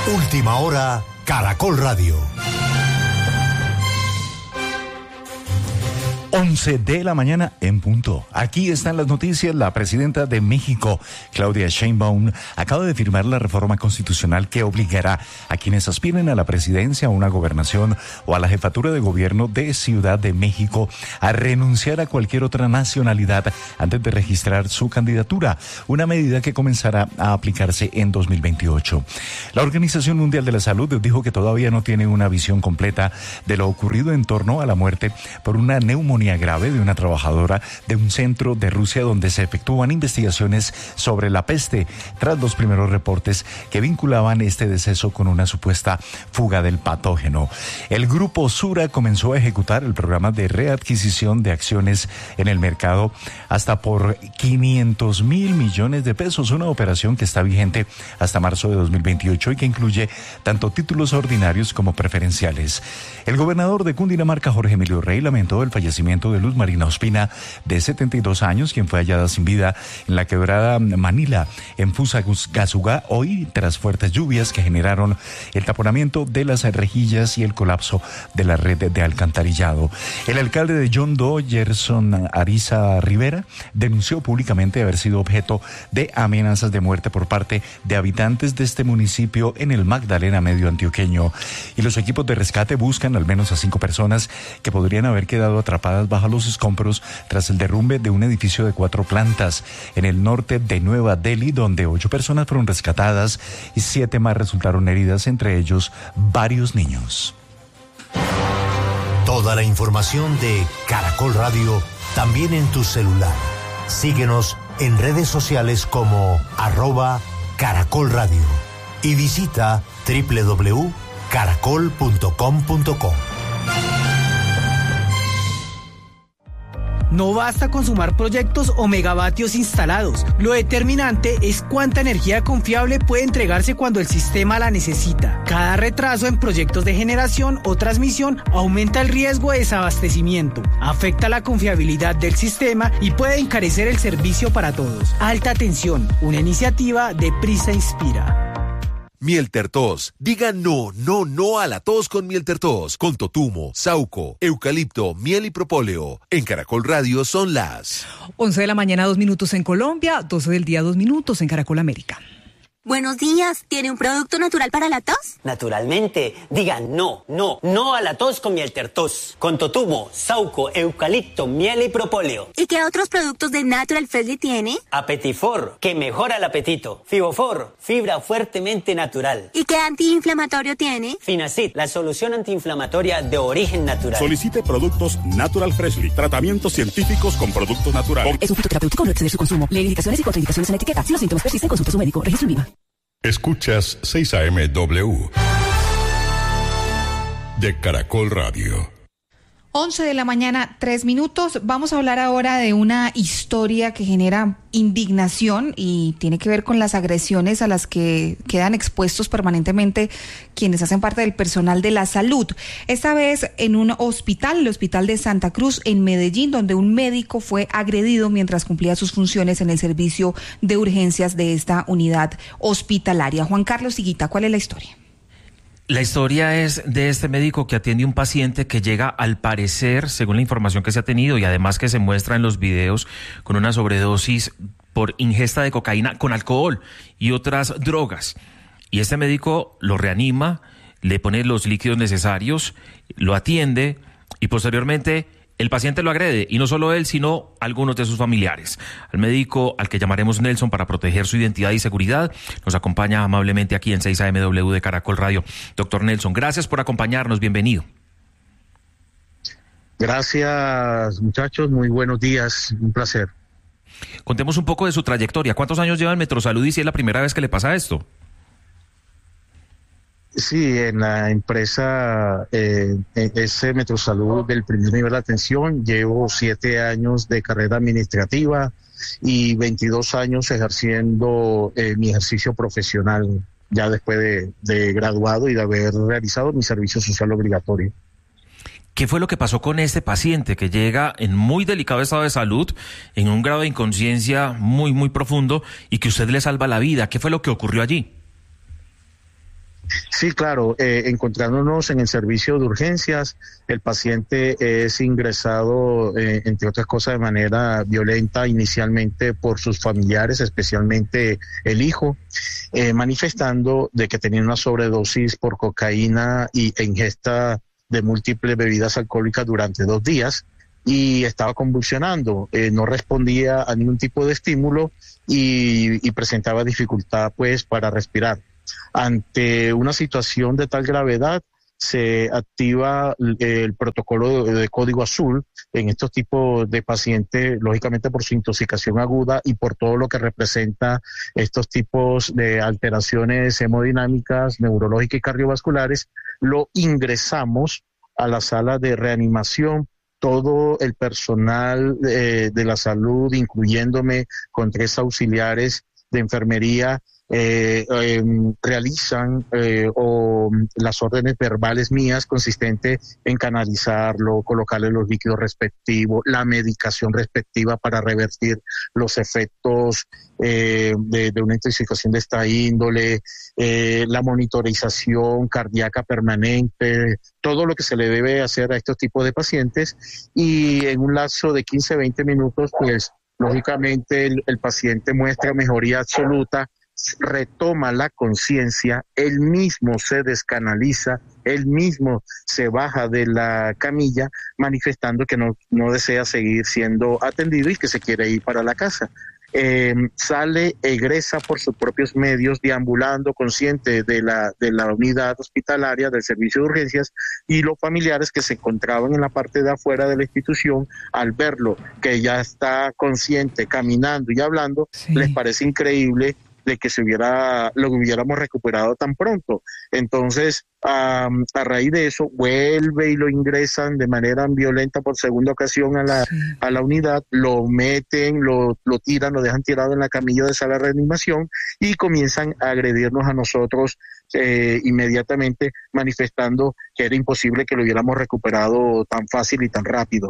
Última hora, Caracol Radio. 11 de la mañana en punto. Aquí están las noticias. La presidenta de México, Claudia Sheinbaum, acaba de firmar la reforma constitucional que obligará a quienes aspiren a la presidencia, a una gobernación o a la jefatura de gobierno de Ciudad de México a renunciar a cualquier otra nacionalidad antes de registrar su candidatura, una medida que comenzará a aplicarse en 2028. La Organización Mundial de la Salud dijo que todavía no tiene una visión completa de lo ocurrido en torno a la muerte por una neumonía grave de una trabajadora de un centro de Rusia donde se efectúan investigaciones sobre la peste, tras los primeros reportes que vinculaban este deceso con una supuesta fuga del patógeno. El grupo Sura comenzó a ejecutar el programa de readquisición de acciones en el mercado hasta por 500,000 millones de pesos, una operación que está vigente hasta marzo de 2028 y que incluye tanto títulos ordinarios como preferenciales. El gobernador de Cundinamarca, Jorge Emilio Rey, lamentó el fallecimiento de Luz Marina Ospina, de 72 años, quien fue hallada sin vida en la quebrada Manila, en Fusagasugá, hoy tras fuertes lluvias que generaron el taponamiento de las rejillas y el colapso de la red de alcantarillado. El alcalde de Yondó, Gerson Ariza Rivera, denunció públicamente haber sido objeto de amenazas de muerte por parte de habitantes de este municipio en el Magdalena Medio antioqueño. Y los equipos de rescate buscan al menos a 5 personas que podrían haber quedado atrapadas bajo los escombros tras el derrumbe de un edificio de 4 plantas en el norte de Nueva Delhi, donde 8 personas fueron rescatadas y 7 más resultaron heridas, entre ellos varios niños. Toda la información de Caracol Radio también en tu celular. Síguenos en redes sociales como @Caracol Radio y visita www.caracol.com.co. No basta con sumar proyectos o megavatios instalados. Lo determinante es cuánta energía confiable puede entregarse cuando el sistema la necesita. Cada retraso en proyectos de generación o transmisión aumenta el riesgo de desabastecimiento, afecta la confiabilidad del sistema y puede encarecer el servicio para todos. Alta tensión, una iniciativa de Prisa Inspira. Miel Tertos. Diga no a la tos con Miel Tertos. Con totumo, sauco, eucalipto, miel y propóleo. En Caracol Radio son las 11 de la mañana, 2 minutos en Colombia, 12 del día, 2 minutos en Caracol América. Buenos días, ¿tiene un producto natural para la tos? Naturalmente, diga no a la tos con Miel Tertos. Con totumo, sauco, eucalipto, miel y propóleo. ¿Y qué otros productos de Natural Freshly tiene? Apetifor, que mejora el apetito. Fibofor, fibra fuertemente natural. ¿Y qué antiinflamatorio tiene? Finacid, la solución antiinflamatoria de origen natural. Solicite productos Natural Freshly, tratamientos científicos con productos naturales. Es un fitoterapéutico, no exceder su consumo. Lee indicaciones y contraindicaciones en la etiqueta. Si los síntomas persisten, consulte a su médico. Registro INVIMA. Escuchas 6 AM W de Caracol Radio. 11 de la mañana, 3 minutos. Vamos a hablar ahora de una historia que genera indignación y tiene que ver con las agresiones a las que quedan expuestos permanentemente quienes hacen parte del personal de la salud. Esta vez en un hospital, el Hospital de Santa Cruz en Medellín, donde un médico fue agredido mientras cumplía sus funciones en el servicio de urgencias de esta unidad hospitalaria. Juan Carlos Higuita, ¿cuál es la historia? La historia es de este médico que atiende un paciente que llega, al parecer, según la información que se ha tenido y además que se muestra en los videos, con una sobredosis por ingesta de cocaína con alcohol y otras drogas. Y este médico lo reanima, le pone los líquidos necesarios, lo atiende y posteriormente el paciente lo agrede, y no solo él, sino algunos de sus familiares. Al médico, al que llamaremos Nelson para proteger su identidad y seguridad, nos acompaña amablemente aquí en 6 AMW de Caracol Radio. Doctor Nelson, gracias por acompañarnos, bienvenido. Gracias, muchachos, muy buenos días, un placer. Contemos un poco de su trayectoria. ¿Cuántos años lleva en Metrosalud y si es la primera vez que le pasa esto? Sí, en la empresa ese Metrosalud del primer nivel de atención llevo 7 años de carrera administrativa y 22 años ejerciendo mi ejercicio profesional ya después de graduado y de haber realizado mi servicio social obligatorio. ¿Qué fue lo que pasó con este paciente que llega en muy delicado estado de salud, en un grado de inconsciencia muy, muy profundo y que usted le salva la vida? ¿Qué fue lo que ocurrió allí? Sí, claro. Encontrándonos en el servicio de urgencias, el paciente es ingresado, entre otras cosas, de manera violenta inicialmente por sus familiares, especialmente el hijo, manifestando de que tenía una sobredosis por cocaína e ingesta de múltiples bebidas alcohólicas durante 2 días y estaba convulsionando, no respondía a ningún tipo de estímulo y presentaba dificultad pues para respirar. Ante una situación de tal gravedad, se activa el protocolo de código azul en estos tipos de pacientes, lógicamente por su intoxicación aguda y por todo lo que representa estos tipos de alteraciones hemodinámicas, neurológicas y cardiovasculares. Lo ingresamos a la sala de reanimación. Todo el personal de la salud, incluyéndome con 3 auxiliares de enfermería, realizan las órdenes verbales mías consistentes en canalizarlo, colocarle los líquidos respectivos, la medicación respectiva para revertir los efectos de una intoxicación de esta índole, la monitorización cardíaca permanente, todo lo que se le debe hacer a estos tipos de pacientes, y en un lapso de 15-20 minutos, pues lógicamente el paciente muestra mejoría absoluta, retoma la conciencia, él mismo se descanaliza, él mismo se baja de la camilla manifestando que no desea seguir siendo atendido y que se quiere ir para la casa. Sale, egresa por sus propios medios, deambulando, consciente de la unidad hospitalaria, del servicio de urgencias, y los familiares que se encontraban en la parte de afuera de la institución, al verlo que ya está consciente, caminando y hablando, sí, les parece increíble de que lo hubiéramos recuperado tan pronto. Entonces, a raíz de eso, vuelve y lo ingresan de manera violenta por segunda ocasión a la unidad, lo meten, lo tiran, lo dejan tirado en la camilla de sala de reanimación y comienzan a agredirnos a nosotros inmediatamente, manifestando que era imposible que lo hubiéramos recuperado tan fácil y tan rápido.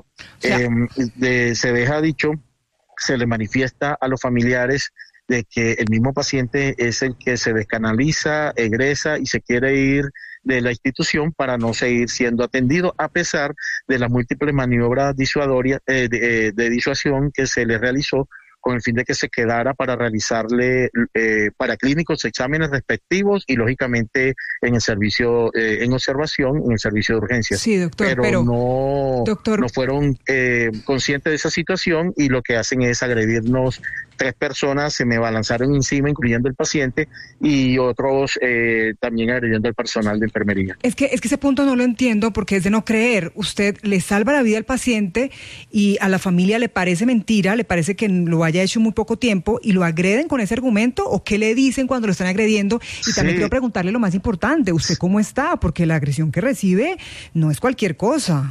Se deja dicho, se le manifiesta a los familiares de que el mismo paciente es el que se descanaliza, egresa y se quiere ir de la institución para no seguir siendo atendido, a pesar de las múltiples maniobras disuasorias de disuasión que se le realizó con el fin de que se quedara para realizarle para clínicos exámenes respectivos y lógicamente en el servicio en observación, en el servicio de urgencias. Sí, doctor, pero no fueron conscientes de esa situación y lo que hacen es agredirnos. 3 personas se me balanzaron encima, incluyendo el paciente, y otros también agrediendo al personal de enfermería. Es que ese punto no lo entiendo porque es de no creer. Usted le salva la vida al paciente y a la familia le parece mentira, le parece que lo haya hecho en muy poco tiempo y lo agreden con ese argumento, o qué le dicen cuando lo están agrediendo. Y también quiero preguntarle lo más importante, ¿usted cómo está? Porque la agresión que recibe no es cualquier cosa.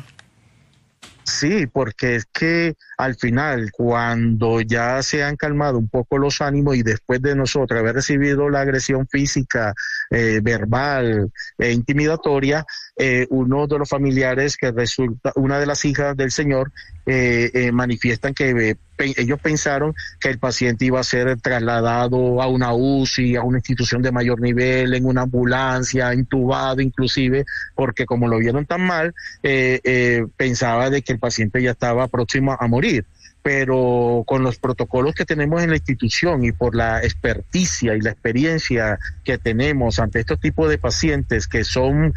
Sí, porque es que al final, cuando ya se han calmado un poco los ánimos y después de nosotros haber recibido la agresión física, verbal e intimidatoria, uno de los familiares que resulta, una de las hijas del señor, manifiestan que ellos pensaron que el paciente iba a ser trasladado a una UCI, a una institución de mayor nivel, en una ambulancia, intubado inclusive, porque como lo vieron tan mal, pensaba de que el paciente ya estaba próximo a morir. Pero con los protocolos que tenemos en la institución y por la experticia y la experiencia que tenemos ante estos tipos de pacientes que son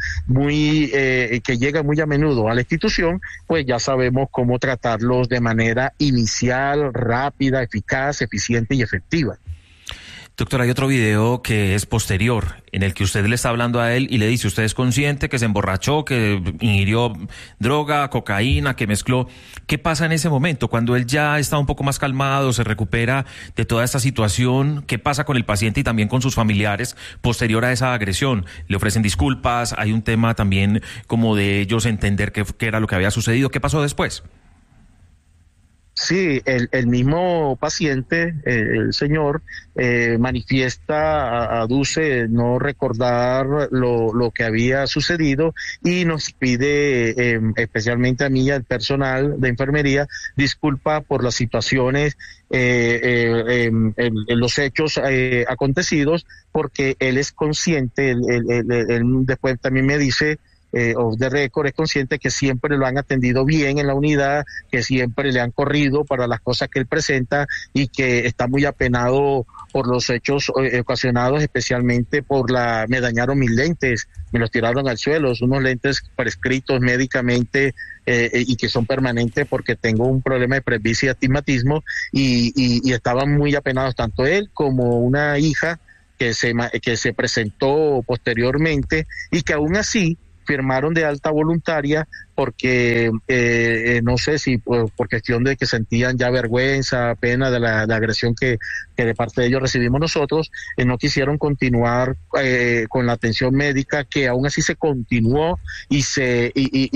que llegan muy a menudo a la institución, pues ya sabemos cómo tratarlos de manera inicial, rápida, eficaz, eficiente y efectiva. Doctor, hay otro video que es posterior, en el que usted le está hablando a él y le dice, usted es consciente que se emborrachó, que ingirió droga, cocaína, que mezcló. ¿Qué pasa en ese momento? Cuando él ya está un poco más calmado, se recupera de toda esta situación, ¿qué pasa con el paciente y también con sus familiares posterior a esa agresión? ¿Le ofrecen disculpas? Hay un tema también como de ellos entender qué era lo que había sucedido. ¿Qué pasó después? Sí, el mismo paciente, el señor, manifiesta, aduce no recordar lo que había sucedido y nos pide, especialmente a mí y al personal de enfermería, disculpa por las situaciones, en los hechos acontecidos, porque él es consciente, él después también me dice, off the record, es consciente que siempre lo han atendido bien en la unidad, que siempre le han corrido para las cosas que él presenta y que está muy apenado por los hechos ocasionados, especialmente me dañaron mis lentes, me los tiraron al suelo, unos lentes prescritos médicamente y que son permanentes porque tengo un problema de presbicia y astigmatismo y estaban muy apenados tanto él como una hija que se presentó posteriormente y que aún así firmaron de alta voluntaria porque no sé si por cuestión de que sentían ya vergüenza, pena de la agresión que de parte de ellos recibimos nosotros, no quisieron continuar con la atención médica, que aún así se continuó y se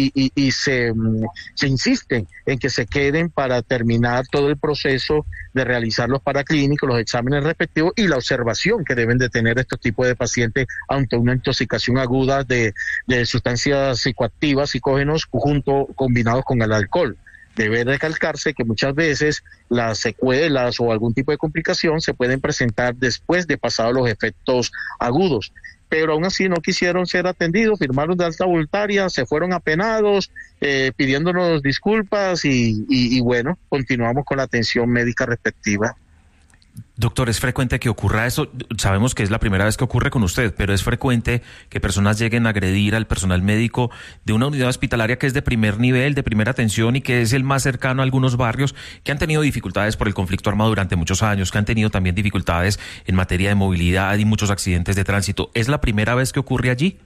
insiste en que se queden para terminar todo el proceso de realizar los paraclínicos, los exámenes respectivos y la observación que deben de tener estos tipos de pacientes ante una intoxicación aguda de sustancias psicoactivas, psicógenos, combinados con el alcohol. Debe recalcarse que muchas veces las secuelas o algún tipo de complicación se pueden presentar después de pasados los efectos agudos, pero aún así no quisieron ser atendidos, firmaron de alta voluntaria, se fueron apenados, pidiéndonos disculpas y bueno, continuamos con la atención médica respectiva. Doctor, ¿es frecuente que ocurra eso? Sabemos que es la primera vez que ocurre con usted, pero ¿es frecuente que personas lleguen a agredir al personal médico de una unidad hospitalaria que es de primer nivel, de primera atención y que es el más cercano a algunos barrios que han tenido dificultades por el conflicto armado durante muchos años, que han tenido también dificultades en materia de movilidad y muchos accidentes de tránsito? ¿Es la primera vez que ocurre allí?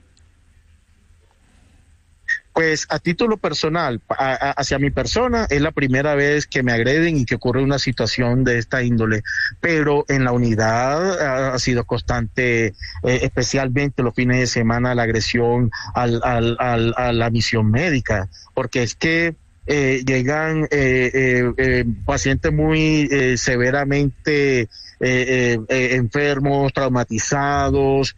Pues a título personal, hacia mi persona, es la primera vez que me agreden y que ocurre una situación de esta índole, pero en la unidad ha sido constante, especialmente los fines de semana, la agresión a la misión médica, porque es que llegan pacientes muy severamente enfermos, traumatizados,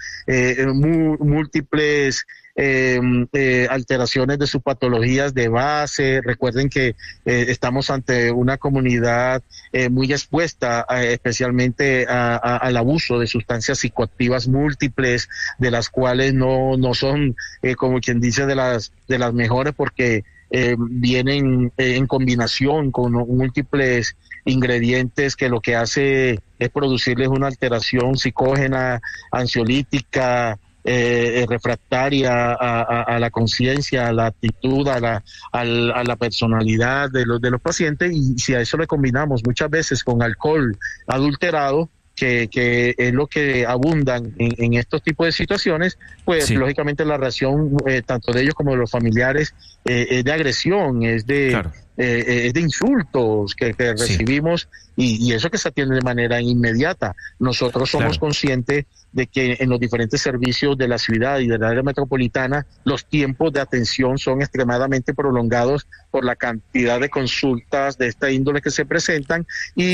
múltiples alteraciones de sus patologías de base. Recuerden que estamos ante una comunidad muy expuesta especialmente al abuso de sustancias psicoactivas múltiples, de las cuales no son como quien dice de las mejores, porque vienen en combinación con múltiples ingredientes que lo que hace es producirles una alteración psicógena, ansiolítica, refractaria a la conciencia, a la actitud, a la personalidad de los pacientes, y si a eso le combinamos muchas veces con alcohol adulterado, que es lo que abundan en estos tipos de situaciones, pues sí, lógicamente la reacción tanto de ellos como de los familiares es de agresión, es de insultos que recibimos, y eso que se atiende de manera inmediata. Nosotros somos conscientes de que en los diferentes servicios de la ciudad y del área metropolitana los tiempos de atención son extremadamente prolongados por la cantidad de consultas de esta índole que se presentan,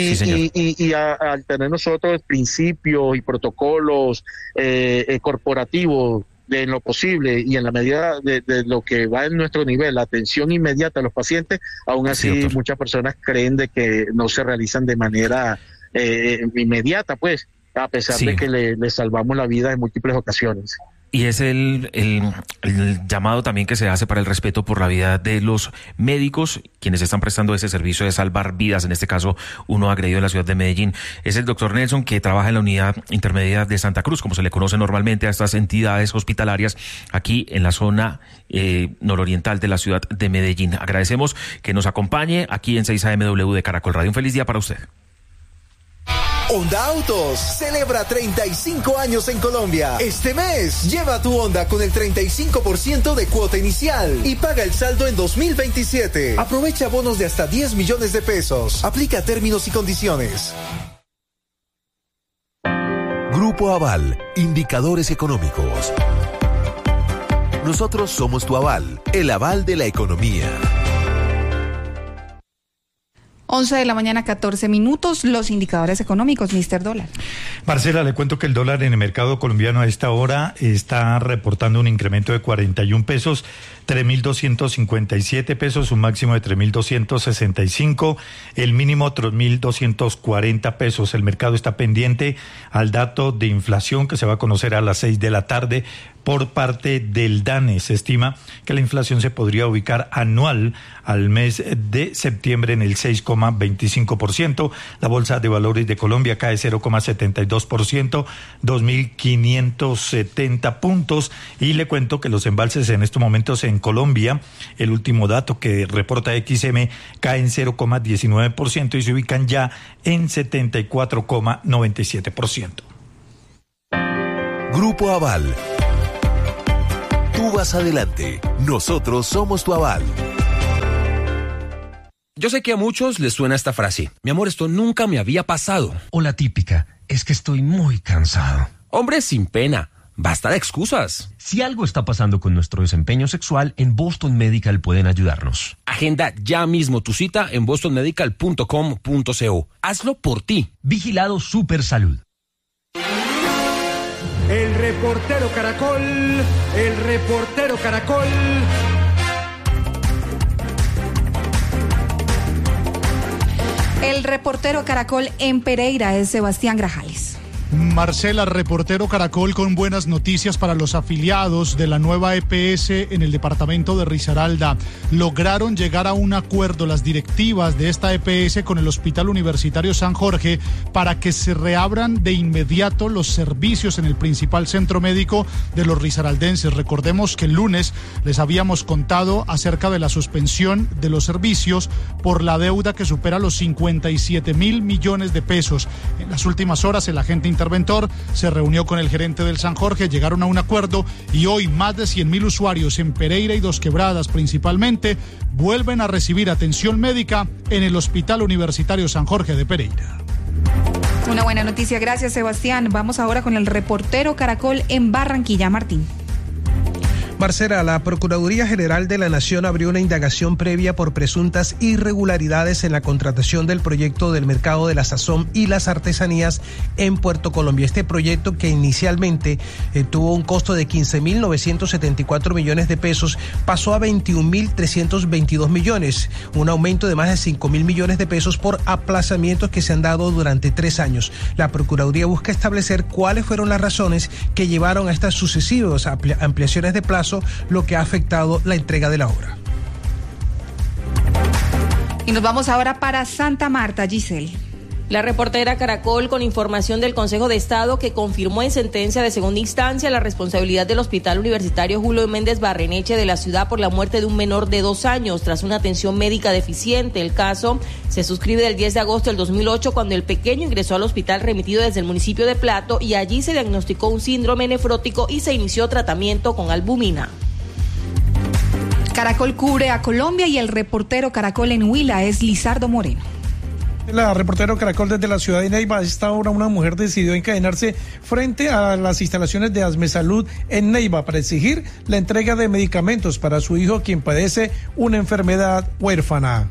y al tener nosotros principios y protocolos corporativos en lo posible y en la medida de lo que va en nuestro nivel, la atención inmediata a los pacientes, aún así muchas personas creen de que no se realizan de manera inmediata, pues, a pesar de que le salvamos la vida en múltiples ocasiones. Y es el llamado también que se hace para el respeto por la vida de los médicos, quienes están prestando ese servicio de salvar vidas, en este caso uno agredido en la ciudad de Medellín. Es el doctor Nelson, que trabaja en la unidad intermedia de Santa Cruz, como se le conoce normalmente a estas entidades hospitalarias aquí en la zona nororiental de la ciudad de Medellín. Agradecemos que nos acompañe aquí en 6am de Caracol Radio. Un feliz día para usted. Honda Autos celebra 35 años en Colombia. Este mes, lleva tu Honda con el 35% de cuota inicial y paga el saldo en 2027. Aprovecha bonos de hasta 10 millones de pesos. Aplica términos y condiciones. Grupo Aval, indicadores económicos. Nosotros somos tu aval, el aval de la economía. 11 de la mañana, 14 minutos, los indicadores económicos, Mr. Dólar. Marcela, le cuento que el dólar en el mercado colombiano a esta hora está reportando un incremento de 41 pesos, 3.257 pesos, un máximo de 3.265, el mínimo 3.240 pesos. El mercado está pendiente al dato de inflación que se va a conocer a las 6 de la tarde por parte del DANE. Se estima que la inflación se podría ubicar anual al mes de septiembre en el 6,25%. La Bolsa de Valores de Colombia cae 0,72%, 2.570 puntos. Y le cuento que los embalses en estos momentos en Colombia, el último dato que reporta XM, caen 0,19% y se ubican ya en 74,97%. Grupo Aval. Tú vas adelante, nosotros somos tu aval. Yo sé que a muchos les suena esta frase: mi amor, esto nunca me había pasado. O la típica: es que estoy muy cansado. Hombre, sin pena, basta de excusas. Si algo está pasando con nuestro desempeño sexual, en Boston Medical pueden ayudarnos. Agenda ya mismo tu cita en bostonmedical.com.co. Hazlo por ti. Vigilado Supersalud. El reportero Caracol, el reportero Caracol. El reportero Caracol en Pereira es Sebastián Grajales. Marcela, reportero Caracol con buenas noticias para los afiliados de la nueva EPS en el departamento de Risaralda. Lograron llegar a un acuerdo las directivas de esta EPS con el Hospital Universitario San Jorge para que se reabran de inmediato los servicios en el principal centro médico de los risaraldenses. Recordemos que el lunes les habíamos contado acerca de la suspensión de los servicios por la deuda que supera los 57.000 millones de pesos. En las últimas horas el agente interventor se reunió con el gerente del San Jorge, llegaron a un acuerdo y hoy más de 100.000 usuarios en Pereira y Dos Quebradas principalmente vuelven a recibir atención médica en el Hospital Universitario San Jorge de Pereira. Una buena noticia, gracias Sebastián. Vamos ahora con el reportero Caracol en Barranquilla, Martín. Marcela, la Procuraduría General de la Nación abrió una indagación previa por presuntas irregularidades en la contratación del proyecto del mercado de la sazón y las artesanías en Puerto Colombia. Este proyecto, que inicialmente tuvo un costo de 15.974 millones de pesos, pasó a 21.322 millones, un aumento de más de 5.000 millones de pesos por aplazamientos que se han dado durante 3 años. La Procuraduría busca establecer cuáles fueron las razones que llevaron a estas sucesivas ampliaciones de plazo, lo que ha afectado la entrega de la obra. Y nos vamos ahora para Santa Marta, Giselle. La reportera Caracol con información del Consejo de Estado que confirmó en sentencia de segunda instancia la responsabilidad del Hospital Universitario Julio Méndez Barreneche de la ciudad por la muerte de un menor de 2 años tras una atención médica deficiente. El caso se suscribe del 10 de agosto del 2008 cuando el pequeño ingresó al hospital remitido desde el municipio de Plato y allí se diagnosticó un síndrome nefrótico y se inició tratamiento con albumina. Caracol cubre a Colombia y el reportero Caracol en Huila es Lizardo Moreno. La reportero Caracol desde la ciudad de Neiva. A esta hora una mujer decidió encadenarse frente a las instalaciones de Asmesalud en Neiva para exigir la entrega de medicamentos para su hijo, quien padece una enfermedad huérfana.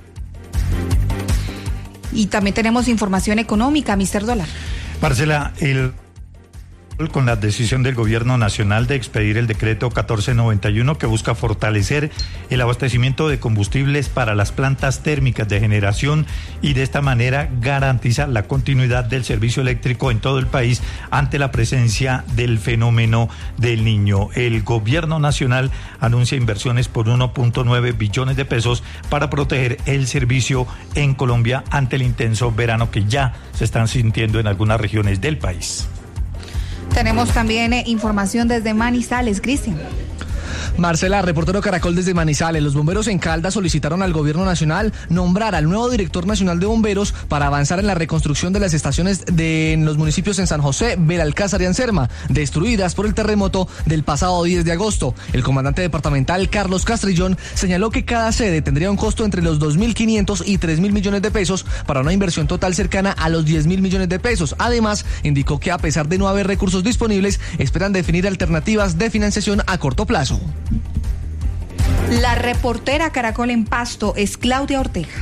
Y también tenemos información económica, Mr. Dólar. Marcela, con la decisión del Gobierno Nacional de expedir el decreto 1491 que busca fortalecer el abastecimiento de combustibles para las plantas térmicas de generación y de esta manera garantiza la continuidad del servicio eléctrico en todo el país ante la presencia del fenómeno del Niño. El Gobierno Nacional anuncia inversiones por 1.9 billones de pesos para proteger el servicio en Colombia ante el intenso verano que ya se están sintiendo en algunas regiones del país. Tenemos también información desde Manizales, Cristian. Marcela, reportero Caracol desde Manizales. Los bomberos en Caldas solicitaron al gobierno nacional nombrar al nuevo director nacional de bomberos para avanzar en la reconstrucción de las estaciones en los municipios en San José, Belalcázar y Anserma, destruidas por el terremoto del pasado 10 de agosto. El comandante departamental, Carlos Castrillón, señaló que cada sede tendría un costo entre los 2.500 y 3.000 millones de pesos para una inversión total cercana a los 10.000 millones de pesos. Además, indicó que a pesar de no haber recursos disponibles, esperan definir alternativas de financiación a corto plazo. La reportera Caracol en Pasto es Claudia Ortega.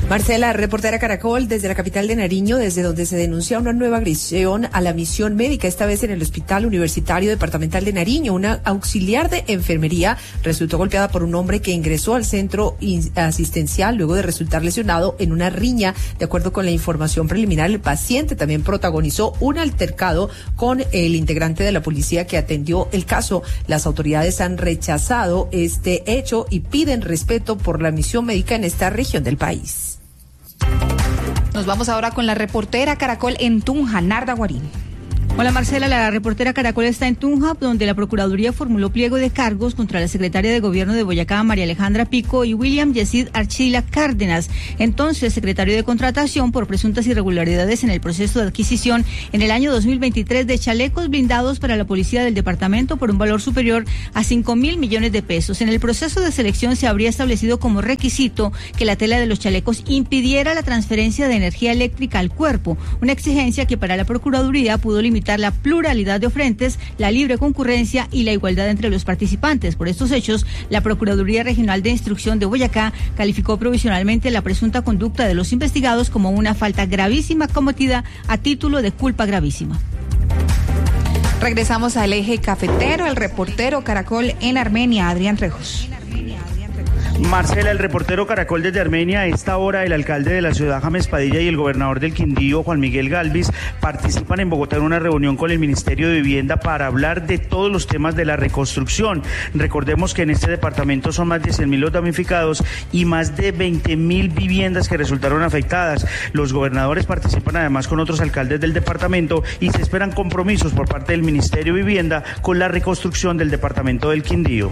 Marcela, reportera Caracol, desde la capital de Nariño, desde donde se denuncia una nueva agresión a la misión médica, esta vez en el Hospital Universitario Departamental de Nariño. Una auxiliar de enfermería resultó golpeada por un hombre que ingresó al centro asistencial luego de resultar lesionado en una riña. De acuerdo con la información preliminar, el paciente también protagonizó un altercado con el integrante de la policía que atendió el caso. Las autoridades han rechazado este hecho y piden respeto por la misión médica en esta región del país. Nos vamos ahora con la reportera Caracol en Tunja, Narda Guarín. Hola Marcela, la reportera Caracol está en Tunja, donde la Procuraduría formuló pliego de cargos contra la secretaria de Gobierno de Boyacá, María Alejandra Pico, y William Yesid Archila Cárdenas, entonces secretario de Contratación, por presuntas irregularidades en el proceso de adquisición en el año 2023 de chalecos blindados para la policía del departamento por un valor superior a 5.000 millones de pesos. En el proceso de selección se habría establecido como requisito que la tela de los chalecos impidiera la transferencia de energía eléctrica al cuerpo, una exigencia que para la Procuraduría pudo limitar la pluralidad de frentes, la libre concurrencia y la igualdad entre los participantes. Por estos hechos, la Procuraduría Regional de Instrucción de Boyacá calificó provisionalmente la presunta conducta de los investigados como una falta gravísima cometida a título de culpa gravísima. Regresamos al eje cafetero, el reportero Caracol en Armenia, Adrián Trejos. Marcela, el reportero Caracol desde Armenia. A esta hora el alcalde de la ciudad, James Padilla, y el gobernador del Quindío, Juan Miguel Galvis, participan en Bogotá en una reunión con el Ministerio de Vivienda para hablar de todos los temas de la reconstrucción. Recordemos que en este departamento son más de 100.000 los damnificados y más de 20.000 viviendas que resultaron afectadas. Los gobernadores participan además con otros alcaldes del departamento y se esperan compromisos por parte del Ministerio de Vivienda con la reconstrucción del departamento del Quindío.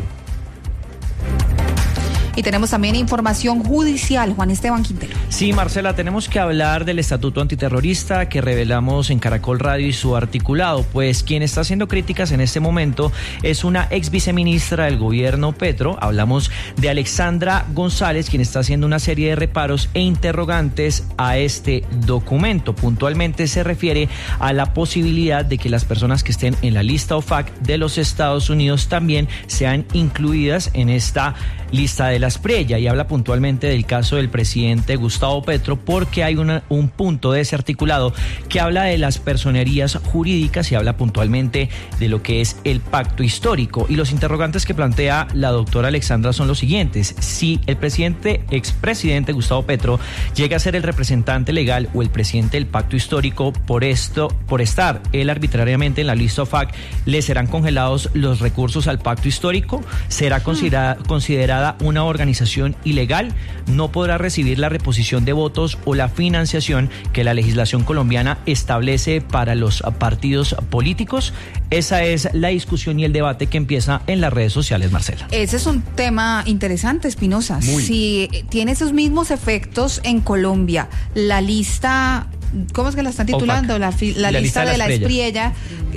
Y tenemos también información judicial, Juan Esteban Quintero. Sí, Marcela, tenemos que hablar del Estatuto Antiterrorista que revelamos en Caracol Radio y su articulado, pues quien está haciendo críticas en este momento es una ex viceministra del gobierno Petro. Hablamos de Alexandra González, quien está haciendo una serie de reparos e interrogantes a este documento. Puntualmente se refiere a la posibilidad de que las personas que estén en la lista OFAC de los Estados Unidos también sean incluidas en esta lista de la Espriella, y habla puntualmente del caso del presidente Gustavo Petro, porque hay un punto de ese articulado que habla de las personerías jurídicas y habla puntualmente de lo que es el pacto histórico. Y los interrogantes que plantea la doctora Alexandra son los siguientes: si el expresidente Gustavo Petro llega a ser el representante legal o el presidente del pacto histórico, por estar él arbitrariamente en la lista OFAC, ¿le serán congelados los recursos al pacto histórico? ¿Será considerada una organización ilegal? ¿No podrá recibir la reposición de votos o la financiación que la legislación colombiana establece para los partidos políticos? Esa es la discusión y el debate que empieza en las redes sociales, Marcela. Ese es un tema interesante, Espinosa. Si tiene esos mismos efectos en Colombia, la lista... ¿Cómo es que la están titulando? La lista de la Espriella.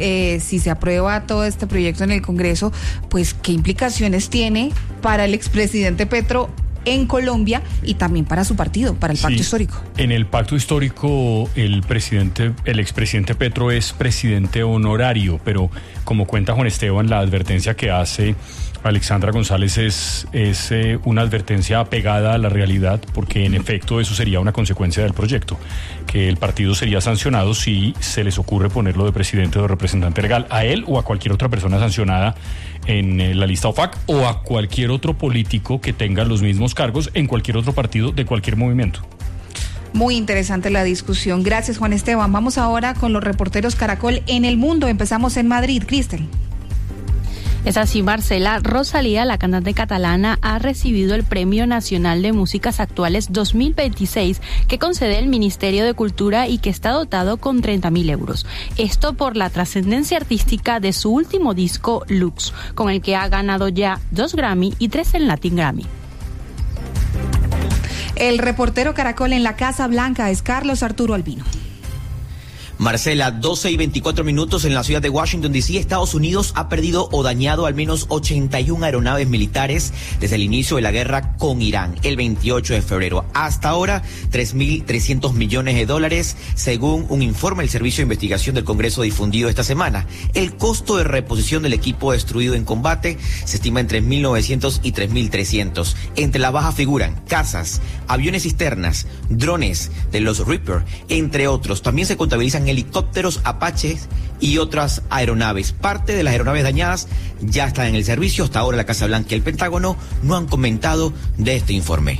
Si se aprueba todo este proyecto en el Congreso, pues ¿qué implicaciones tiene para el expresidente Petro en Colombia y también para su partido, para el pacto histórico? En el pacto histórico el expresidente Petro es presidente honorario, pero como cuenta Juan Esteban, la advertencia que hace Alexandra González es una advertencia apegada a la realidad, porque en efecto eso sería una consecuencia del proyecto, que el partido sería sancionado si se les ocurre ponerlo de presidente o representante legal, a él o a cualquier otra persona sancionada en la lista OFAC, o a cualquier otro político que tenga los mismos cargos en cualquier otro partido de cualquier movimiento. Muy interesante la discusión. Gracias, Juan Esteban. Vamos ahora con los reporteros Caracol en el mundo. Empezamos en Madrid. Cristel. Es así, Marcela. Rosalía, la cantante catalana, ha recibido el Premio Nacional de Músicas Actuales 2026 que concede el Ministerio de Cultura y que está dotado con 30.000 euros. Esto por la trascendencia artística de su último disco, Lux, con el que ha ganado ya 2 Grammy y 3 en Latin Grammy. El reportero Caracol en la Casa Blanca es Carlos Arturo Albino. Marcela, 12:24 en la ciudad de Washington, D.C., Estados Unidos ha perdido o dañado al menos 81 aeronaves militares desde el inicio de la guerra con Irán, el 28 de febrero. Hasta ahora, $3.300 millones, según un informe del Servicio de Investigación del Congreso difundido esta semana. El costo de reposición del equipo destruido en combate se estima en $3.900 y $3.300. Entre la baja figuran casas, aviones cisternas, drones de los Reaper, entre otros. También se contabilizan helicópteros Apache y otras aeronaves. Parte de las aeronaves dañadas ya están en el servicio. Hasta ahora la Casa Blanca y el Pentágono no han comentado de este informe.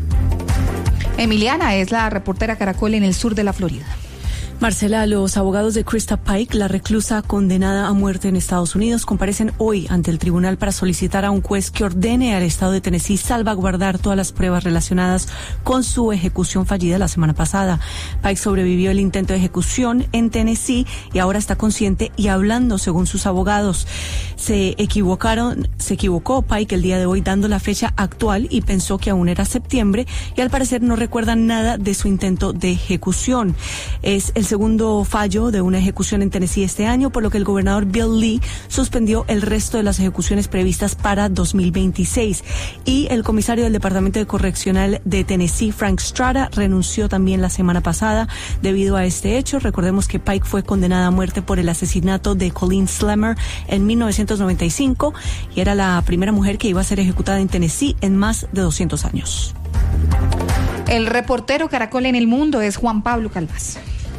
Emiliana es la reportera Caracol en el sur de la Florida. Marcela, los abogados de Krista Pike, la reclusa condenada a muerte en Estados Unidos, comparecen hoy ante el tribunal para solicitar a un juez que ordene al estado de Tennessee salvaguardar todas las pruebas relacionadas con su ejecución fallida la semana pasada. Pike sobrevivió el intento de ejecución en Tennessee y ahora está consciente y hablando según sus abogados. Se equivocó Pike el día de hoy dando la fecha actual y pensó que aún era septiembre y al parecer no recuerda nada de su intento de ejecución. Es el segundo fallo de una ejecución en Tennessee este año, por lo que el gobernador Bill Lee suspendió el resto de las ejecuciones previstas para 2026. Y el comisario del Departamento de Correccional de Tennessee, Frank Strada, renunció también la semana pasada debido a este hecho. Recordemos que Pike fue condenada a muerte por el asesinato de Colleen Slammer en 1995 y era la primera mujer que iba a ser ejecutada en Tennessee en más de 200 años. El reportero Caracol en el mundo es Juan Pablo Calvás.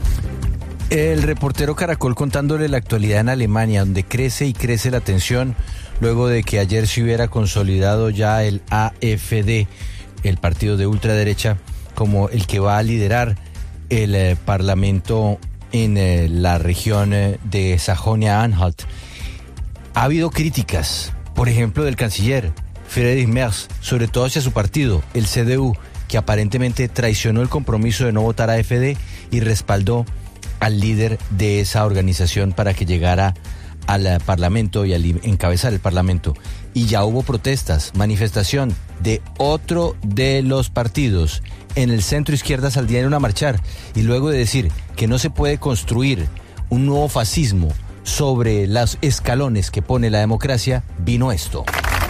El reportero Caracol contándole la actualidad en Alemania, donde crece y crece la tensión luego de que ayer se hubiera consolidado ya el AfD, el partido de ultraderecha, como el que va a liderar el parlamento en la región de Sajonia-Anhalt. Ha habido críticas, por ejemplo, del canciller Friedrich Merz, sobre todo hacia su partido, el CDU, que aparentemente traicionó el compromiso de no votar a AfD y respaldó al líder de esa organización para que llegara al Parlamento y al encabezar el Parlamento. Y ya hubo protestas, manifestación de otro de los partidos. En el centro izquierda saldrían a marchar y luego de decir que no se puede construir un nuevo fascismo sobre los escalones que pone la democracia, vino esto.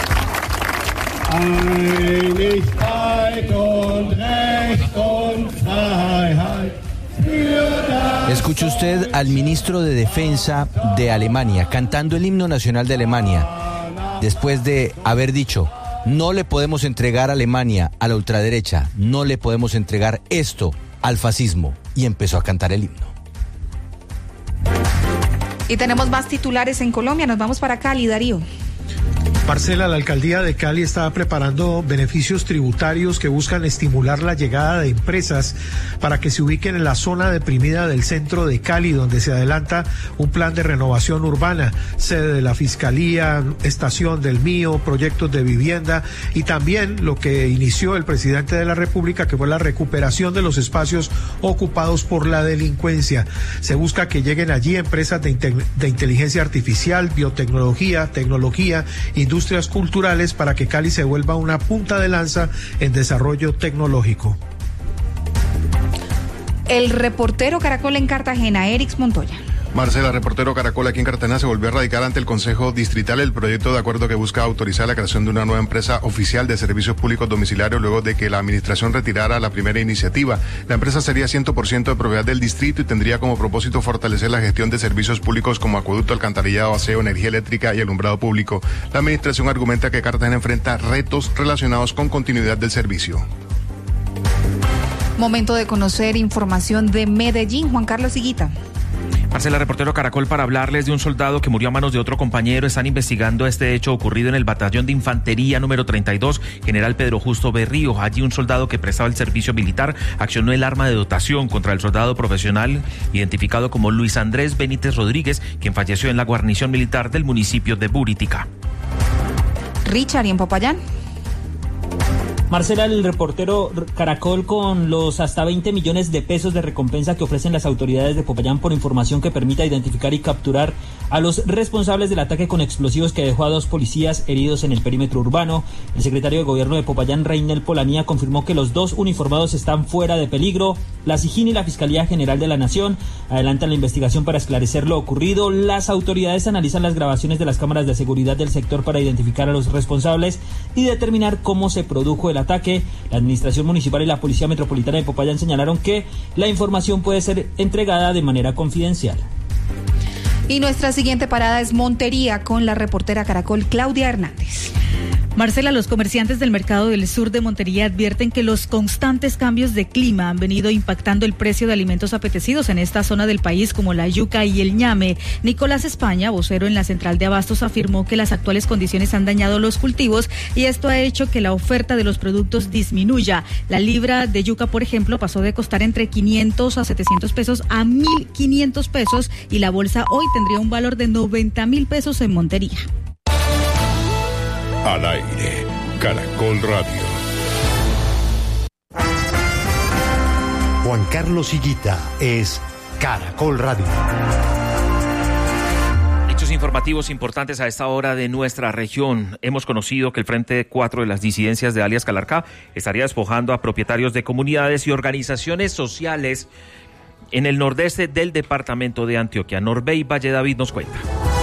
Escuche usted al ministro de Defensa de Alemania cantando el himno nacional de Alemania después de haber dicho: no le podemos entregar a Alemania a la ultraderecha, no le podemos entregar esto al fascismo, y empezó a cantar el himno. Y tenemos más titulares en Colombia, nos vamos para Cali, Darío. Marcela, la alcaldía de Cali está preparando beneficios tributarios que buscan estimular la llegada de empresas para que se ubiquen en la zona deprimida del centro de Cali, donde se adelanta un plan de renovación urbana, sede de la Fiscalía, estación del Mío, proyectos de vivienda y también lo que inició el presidente de la República, que fue la recuperación de los espacios ocupados por la delincuencia. Se busca que lleguen allí empresas de inteligencia artificial, biotecnología, tecnología, industrias culturales para que Cali se vuelva una punta de lanza en desarrollo tecnológico. El reportero Caracol en Cartagena, Erix Montoya. Marcela, reportero Caracol aquí en Cartagena, se volvió a radicar ante el Consejo Distrital el proyecto de acuerdo que busca autorizar la creación de una nueva empresa oficial de servicios públicos domiciliarios luego de que la administración retirara la primera iniciativa. La empresa sería 100% de propiedad del distrito y tendría como propósito fortalecer la gestión de servicios públicos como acueducto, alcantarillado, aseo, energía eléctrica y alumbrado público. La administración argumenta que Cartagena enfrenta retos relacionados con continuidad del servicio. Momento de conocer información de Medellín, Juan Carlos Higuita. Marcela, reportero Caracol, para hablarles de un soldado que murió a manos de otro compañero. Están investigando este hecho ocurrido en el batallón de infantería número 32, General Pedro Justo Berrío. Allí un soldado que prestaba el servicio militar accionó el arma de dotación contra el soldado profesional identificado como Luis Andrés Benítez Rodríguez, quien falleció en la guarnición militar del municipio de Buritica. Richard, ¿y en Popayán? Marcela, el reportero Caracol, con los hasta 20 millones de pesos de recompensa que ofrecen las autoridades de Popayán por información que permita identificar y capturar a los responsables del ataque con explosivos que dejó a 2 policías heridos en el perímetro urbano. El secretario de Gobierno de Popayán, Reinel Polanía, confirmó que los 2 uniformados están fuera de peligro. La SIJIN y la Fiscalía General de la Nación adelantan la investigación para esclarecer lo ocurrido. Las autoridades analizan las grabaciones de las cámaras de seguridad del sector para identificar a los responsables y determinar cómo se produjo el ataque. La Administración Municipal y la Policía Metropolitana de Popayán señalaron que la información puede ser entregada de manera confidencial. Y nuestra siguiente parada es Montería con la reportera Caracol Claudia Hernández. Marcela, los comerciantes del mercado del sur de Montería advierten que los constantes cambios de clima han venido impactando el precio de alimentos apetecidos en esta zona del país, como la yuca y el ñame. Nicolás España, vocero en la central de abastos, afirmó que las actuales condiciones han dañado los cultivos y esto ha hecho que la oferta de los productos disminuya. La libra de yuca, por ejemplo, pasó de costar entre 500 a 700 pesos a 1.500 pesos y la bolsa hoy tendría un valor de 90.000 pesos en Montería. Al aire, Caracol Radio. Juan Carlos Higuita es Caracol Radio. Hechos informativos importantes a esta hora de nuestra región. Hemos conocido que el Frente 4 de las disidencias de alias Calarcá estaría despojando a propietarios de comunidades y organizaciones sociales en el nordeste del departamento de Antioquia. Norbey Valle David nos cuenta.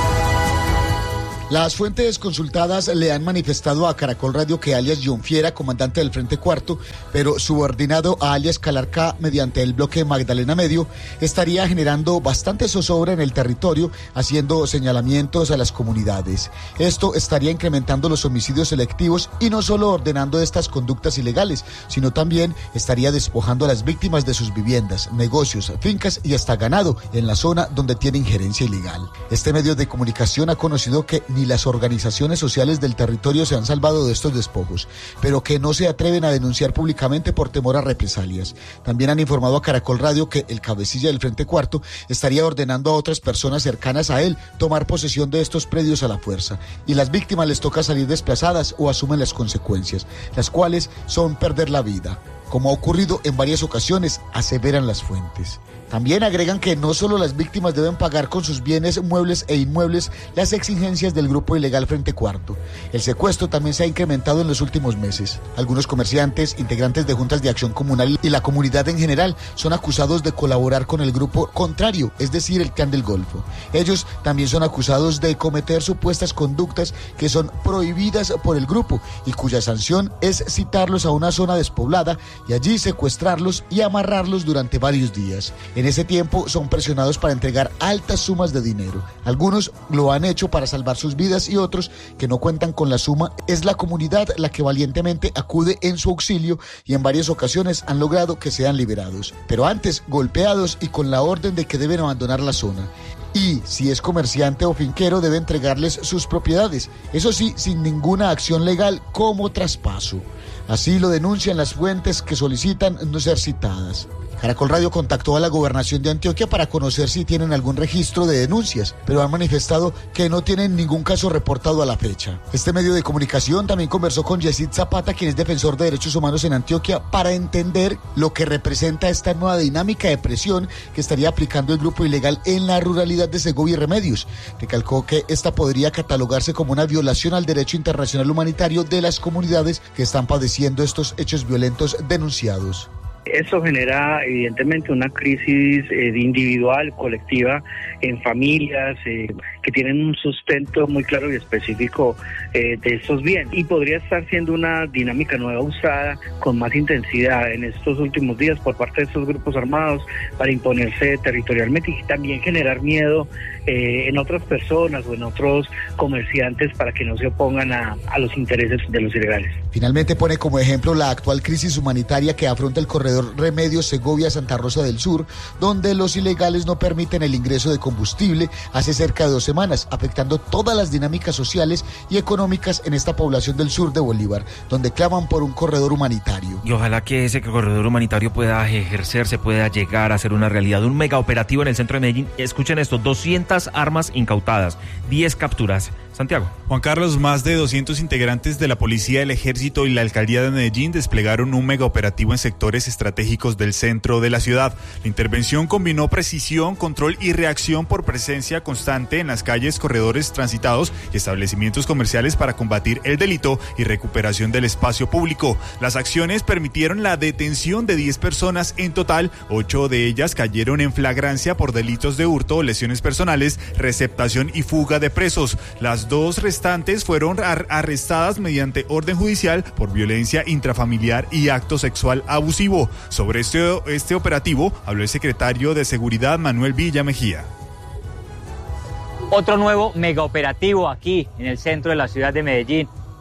Las fuentes consultadas le han manifestado a Caracol Radio que alias John Fiera, comandante del Frente Cuarto, pero subordinado a alias Calarcá mediante el bloque Magdalena Medio, estaría generando bastante zozobra en el territorio, haciendo señalamientos a las comunidades. Esto estaría incrementando los homicidios selectivos y no solo ordenando estas conductas ilegales, sino también estaría despojando a las víctimas de sus viviendas, negocios, fincas y hasta ganado en la zona donde tiene injerencia ilegal. Este medio de comunicación ha conocido que ni las organizaciones sociales del territorio se han salvado de estos despojos, pero que no se atreven a denunciar públicamente por temor a represalias. También han informado a Caracol Radio que el cabecilla del Frente Cuarto estaría ordenando a otras personas cercanas a él tomar posesión de estos predios a la fuerza, y las víctimas les toca salir desplazadas o asumen las consecuencias, las cuales son perder la vida, como ha ocurrido en varias ocasiones, aseveran las fuentes. También agregan que no solo las víctimas deben pagar con sus bienes muebles e inmuebles las exigencias del grupo ilegal Frente Cuarto. El secuestro también se ha incrementado en los últimos meses. Algunos comerciantes, integrantes de juntas de acción comunal y la comunidad en general son acusados de colaborar con el grupo contrario, es decir, el Clan del Golfo. Ellos también son acusados de cometer supuestas conductas que son prohibidas por el grupo y cuya sanción es citarlos a una zona despoblada y allí secuestrarlos y amarrarlos durante varios días. En ese tiempo son presionados para entregar altas sumas de dinero. Algunos lo han hecho para salvar sus vidas y otros que no cuentan con la suma. Es la comunidad la que valientemente acude en su auxilio y en varias ocasiones han logrado que sean liberados. Pero antes golpeados y con la orden de que deben abandonar la zona. Y si es comerciante o finquero debe entregarles sus propiedades. Eso sí, sin ninguna acción legal como traspaso. Así lo denuncian las fuentes que solicitan no ser citadas. Caracol Radio contactó a la Gobernación de Antioquia para conocer si tienen algún registro de denuncias, pero han manifestado que no tienen ningún caso reportado a la fecha. Este medio de comunicación también conversó con Yesid Zapata, quien es defensor de derechos humanos en Antioquia, para entender lo que representa esta nueva dinámica de presión que estaría aplicando el grupo ilegal en la ruralidad de Segovia y Remedios. Recalcó que esta podría catalogarse como una violación al derecho internacional humanitario de las comunidades que están padeciendo estos hechos violentos denunciados. Eso genera evidentemente una crisis individual, colectiva, en familias que tienen un sustento muy claro y específico de estos bienes. Y podría estar siendo una dinámica nueva usada con más intensidad en estos últimos días por parte de estos grupos armados para imponerse territorialmente y también generar miedo en otras personas o en otros comerciantes para que no se opongan a los intereses de los ilegales. Finalmente pone como ejemplo la actual crisis humanitaria que afronta el corredor Remedios Segovia-Santa Rosa del Sur, donde los ilegales no permiten el ingreso de combustible hace cerca de 2 semanas, afectando todas las dinámicas sociales y económicas en esta población del sur de Bolívar, donde claman por un corredor humanitario. Y ojalá que ese corredor humanitario pueda ejercerse, pueda llegar a ser una realidad. Un mega operativo en el centro de Medellín. Escuchen esto, 200 armas incautadas, 10 capturas. Santiago. Juan Carlos, más de 200 integrantes de la Policía, el Ejército y la Alcaldía de Medellín desplegaron un mega operativo en sectores estratégicos del centro de la ciudad. La intervención combinó precisión, control y reacción por presencia constante en las calles, corredores transitados y establecimientos comerciales para combatir el delito y recuperación del espacio público. Las acciones permitieron la detención de 10 personas en total, 8 de ellas cayeron en flagrancia por delitos de hurto o lesiones personales, receptación y fuga de presos. Las 2 restantes fueron arrestadas mediante orden judicial por violencia intrafamiliar y acto sexual abusivo. Sobre este operativo habló el secretario de Seguridad, Manuel Villa Mejía. Otro nuevo megaoperativo aquí en el centro de la ciudad de Medellín.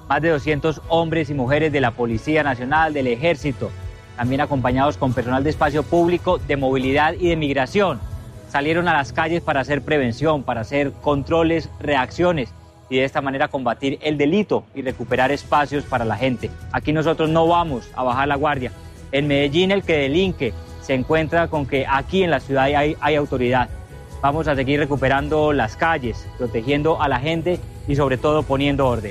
más de 200 hombres y mujeres de la Policía Nacional, del Ejército, también acompañados con personal de espacio público, de movilidad y de migración. Salieron a las calles para hacer prevención, para hacer controles, reacciones y de esta manera combatir el delito y recuperar espacios para la gente. Aquí nosotros no vamos a bajar la guardia. En Medellín el que delinque se encuentra con que aquí en la ciudad hay autoridad. Vamos a seguir recuperando las calles, protegiendo a la gente y sobre todo poniendo orden.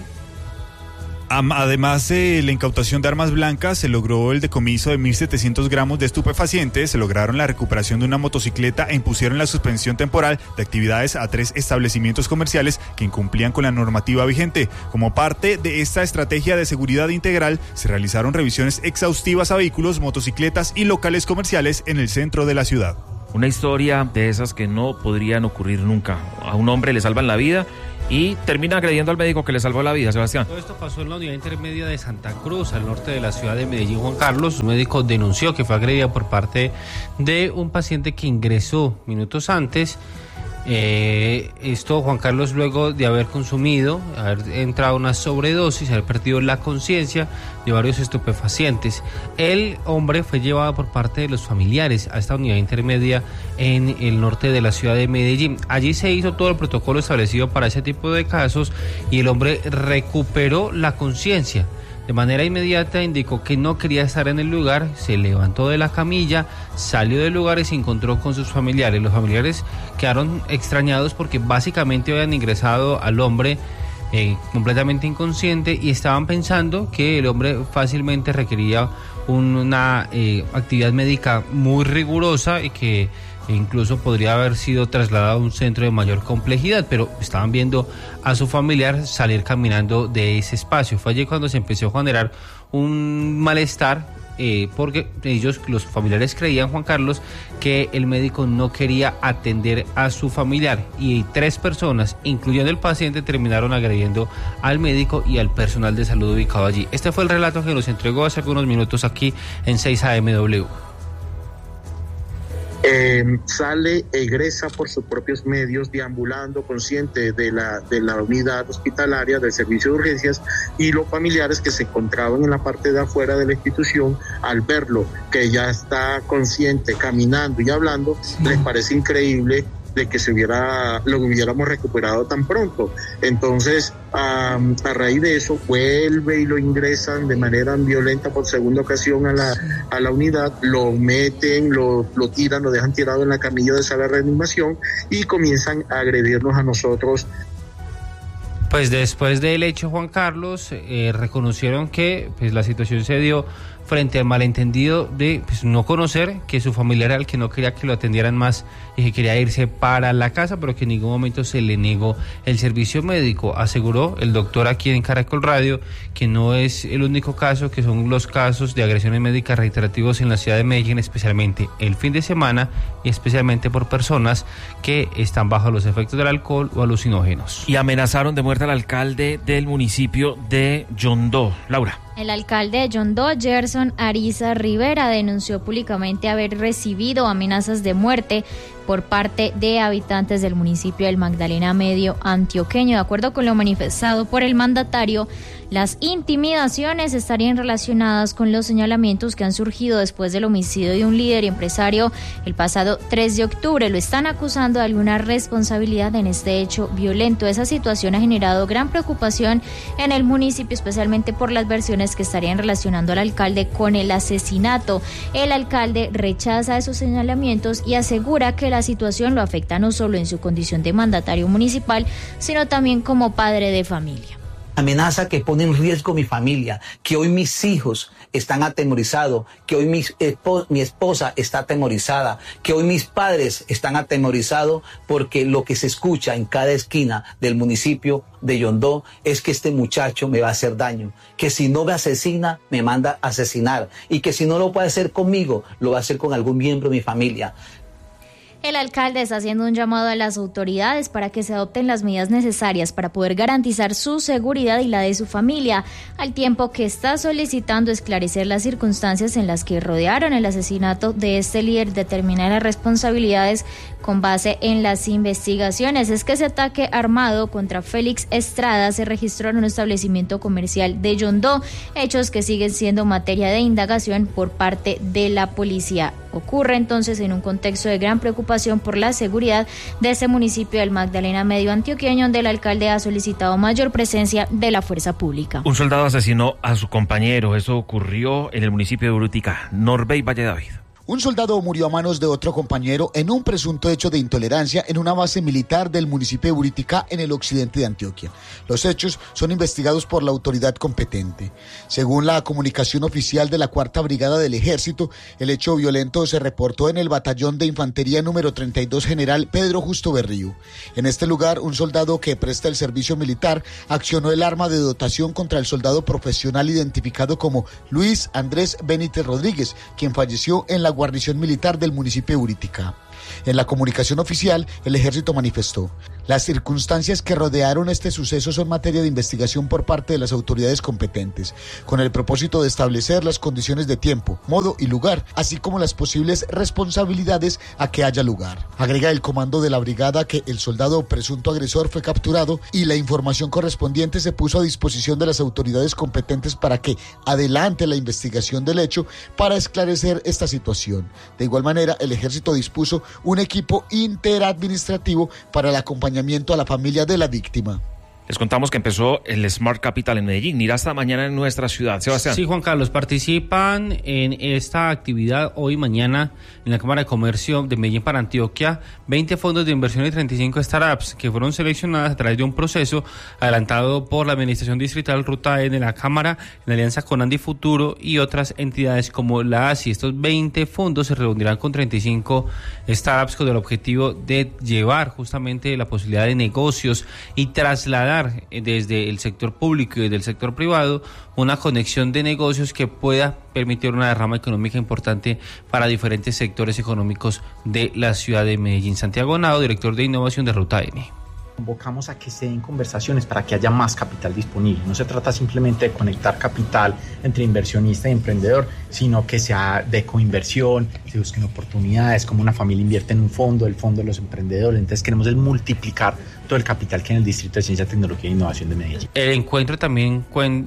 Además de la incautación de armas blancas, se logró el decomiso de 1.700 gramos de estupefacientes, se lograron la recuperación de una motocicleta e impusieron la suspensión temporal de actividades a 3 establecimientos comerciales que incumplían con la normativa vigente. Como parte de esta estrategia de seguridad integral, se realizaron revisiones exhaustivas a vehículos, motocicletas y locales comerciales en el centro de la ciudad. Una historia de esas que no podrían ocurrir nunca. A un hombre le salvan la vida y termina agrediendo al médico que le salvó la vida, Sebastián. Todo esto pasó en la unidad intermedia de Santa Cruz, al norte de la ciudad de Medellín. Juan Carlos, un médico denunció que fue agredida por parte de un paciente que ingresó minutos antes. Esto, Juan Carlos, luego de haber consumido, haber entrado a una sobredosis, haber perdido la conciencia de varios estupefacientes. El hombre fue llevado por parte de los familiares a esta unidad intermedia en el norte de la ciudad de Medellín. Allí se hizo todo el protocolo establecido para ese tipo de casos y el hombre recuperó la conciencia. De manera inmediata indicó que no quería estar en el lugar, se levantó de la camilla, salió del lugar y se encontró con sus familiares. Los familiares quedaron extrañados porque básicamente habían ingresado al hombre completamente inconsciente y estaban pensando que el hombre fácilmente requería una actividad médica muy rigurosa y que incluso podría haber sido trasladado a un centro de mayor complejidad, pero estaban viendo a su familiar salir caminando de ese espacio. Fue allí cuando se empezó a generar un malestar, porque ellos, los familiares, creían, Juan Carlos, que el médico no quería atender a su familiar y 3 personas, incluyendo el paciente, terminaron agrediendo al médico y al personal de salud ubicado allí. Este fue el relato que nos entregó hace algunos minutos aquí en 6 AMW. Sale, egresa por sus propios medios, deambulando, consciente de la unidad hospitalaria del servicio de urgencias, y los familiares que se encontraban en la parte de afuera de la institución, al verlo que ya está consciente, caminando y hablando, les parece increíble de que lo hubiéramos recuperado tan pronto. Entonces, a raíz de eso, vuelve y lo ingresan de manera violenta por segunda ocasión a la unidad, lo meten, lo tiran, lo dejan tirado en la camilla de sala de reanimación y comienzan a agredirnos a nosotros. Pues después del hecho, Juan Carlos, reconocieron que pues la situación se dio frente al malentendido de no conocer que su familiar era el que no quería que lo atendieran más y que quería irse para la casa, pero que en ningún momento se le negó el servicio médico. Aseguró el doctor aquí en Caracol Radio que no es el único caso, que son los casos de agresiones médicas reiterativos en la ciudad de Medellín, especialmente el fin de semana y especialmente por personas que están bajo los efectos del alcohol o alucinógenos. Y amenazaron de muerte al alcalde del municipio de Yondó. Laura. El alcalde de Yondó, Gerson Ariza Rivera, denunció públicamente haber recibido amenazas de muerte por parte de habitantes del municipio del Magdalena Medio antioqueño. De acuerdo con lo manifestado por el mandatario, las intimidaciones estarían relacionadas con los señalamientos que han surgido después del homicidio de un líder y empresario el pasado 3 de octubre. Lo están acusando de alguna responsabilidad en este hecho violento. Esa situación ha generado gran preocupación en el municipio, especialmente por las versiones que estarían relacionando al alcalde con el asesinato. El alcalde rechaza esos señalamientos y asegura que la situación lo afecta no solo en su condición de mandatario municipal, sino también como padre de familia. Amenaza que pone en riesgo mi familia, que hoy mis hijos están atemorizados, que hoy mi esposa está atemorizada, que hoy mis padres están atemorizados, porque lo que se escucha en cada esquina del municipio de Yondó es que este muchacho me va a hacer daño, que si no me asesina, me manda a asesinar, y que si no lo puede hacer conmigo, lo va a hacer con algún miembro de mi familia. El alcalde está haciendo un llamado a las autoridades para que se adopten las medidas necesarias para poder garantizar su seguridad y la de su familia, al tiempo que está solicitando esclarecer las circunstancias en las que rodearon el asesinato de este líder, determinar las responsabilidades con base en las investigaciones. Es que ese ataque armado contra Félix Estrada se registró en un establecimiento comercial de Yondó, hechos que siguen siendo materia de indagación por parte de la policía. Ocurre entonces en un contexto de gran preocupación por la seguridad de ese municipio del Magdalena Medio antioqueño, donde el alcalde ha solicitado mayor presencia de la fuerza pública. Un soldado asesinó a su compañero. Eso ocurrió en el municipio de Urutica. Norbey Valle David. Un soldado murió a manos de otro compañero en un presunto hecho de intolerancia en una base militar del municipio de Buriticá, en el occidente de Antioquia. Los hechos son investigados por la autoridad competente. Según la comunicación oficial de la 4ª Brigada del Ejército, el hecho violento se reportó en el batallón de infantería número 32 General Pedro Justo Berrío. En este lugar, un soldado que presta el servicio militar accionó el arma de dotación contra el soldado profesional identificado como Luis Andrés Benítez Rodríguez, quien falleció en la guarnición militar del municipio de Buriticá. En la comunicación oficial, el ejército manifestó: las circunstancias que rodearon este suceso son materia de investigación por parte de las autoridades competentes, con el propósito de establecer las condiciones de tiempo, modo y lugar, así como las posibles responsabilidades a que haya lugar. Agrega el comando de la brigada que el soldado presunto agresor fue capturado y la información correspondiente se puso a disposición de las autoridades competentes para que adelante la investigación del hecho para esclarecer esta situación. De igual manera, el ejército dispuso un equipo interadministrativo para el acompañamiento a la familia de la víctima. Les contamos que empezó el Smart Capital en Medellín. Irá hasta mañana en nuestra ciudad. Sebastián. Sí, Juan Carlos, participan en esta actividad hoy y mañana en la Cámara de Comercio de Medellín para Antioquia 20 fondos de inversión y 35 startups que fueron seleccionadas a través de un proceso adelantado por la Administración Distrital Ruta N de la Cámara en alianza con Andi Futuro y otras entidades como la ASI. Estos 20 fondos se reunirán con 35 startups con el objetivo de llevar justamente la posibilidad de negocios y trasladar desde el sector público y desde el sector privado una conexión de negocios que pueda permitir una derrama económica importante para diferentes sectores económicos de la ciudad de Medellín. Santiago Nado, director de innovación de Ruta N. Convocamos a que se den conversaciones para que haya más capital disponible. No se trata simplemente de conectar capital entre inversionista y emprendedor, sino que sea de coinversión, se busquen oportunidades, como una familia invierte en un fondo, el fondo de los emprendedores. Entonces queremos multiplicar todo el capital que hay en el Distrito de Ciencia, Tecnología e Innovación de Medellín. El encuentro también,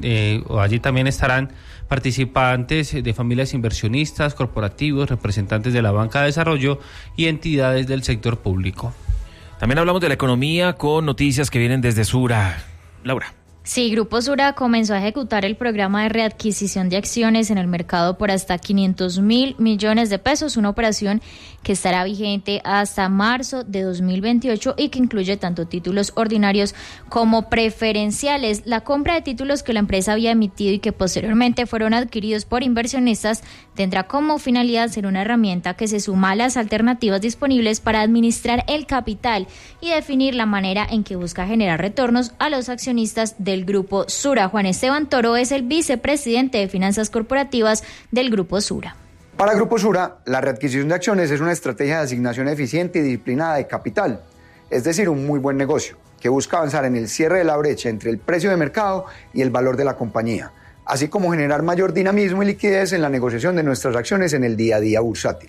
allí también estarán participantes de familias inversionistas, corporativos, representantes de la banca de desarrollo y entidades del sector público. También hablamos de la economía con noticias que vienen desde Sura. Laura. Sí, Grupo Sura comenzó a ejecutar el programa de readquisición de acciones en el mercado por hasta 500.000 millones de pesos, una operación que estará vigente hasta marzo de 2028 y que incluye tanto títulos ordinarios como preferenciales. La compra de títulos que la empresa había emitido y que posteriormente fueron adquiridos por inversionistas tendrá como finalidad ser una herramienta que se suma a las alternativas disponibles para administrar el capital y definir la manera en que busca generar retornos a los accionistas del Grupo Sura. Juan Esteban Toro es el vicepresidente de Finanzas Corporativas del Grupo Sura. Para Grupo Sura, la readquisición de acciones es una estrategia de asignación eficiente y disciplinada de capital, es decir, un muy buen negocio, que busca avanzar en el cierre de la brecha entre el precio de mercado y el valor de la compañía, así como generar mayor dinamismo y liquidez en la negociación de nuestras acciones en el día a día bursátil.